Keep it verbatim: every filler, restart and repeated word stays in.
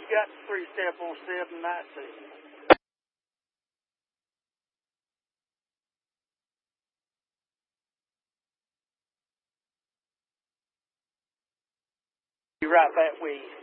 got the three step on seven nineteen. Be right that way.